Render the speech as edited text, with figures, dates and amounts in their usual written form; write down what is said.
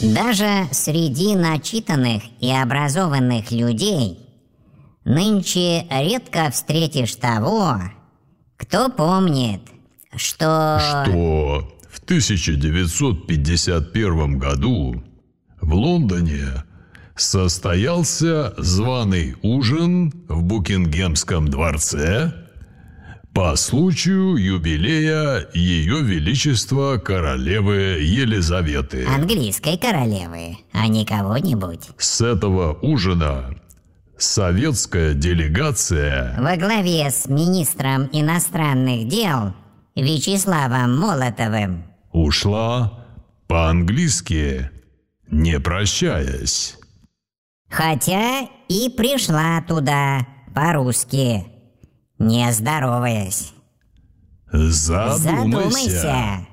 Даже среди начитанных и образованных людей нынче редко встретишь того, кто помнит, что в 1951 году в Лондоне состоялся званый ужин в Букингемском дворце по случаю юбилея Ее Величества королевы Елизаветы. Английской королевы, а не кого-нибудь. С этого ужина советская делегация во главе с министром иностранных дел Вячеславом Молотовым ушла по-английски, не прощаясь. Хотя и пришла туда по-русски, не здороваясь. Задумайся. Задумайся.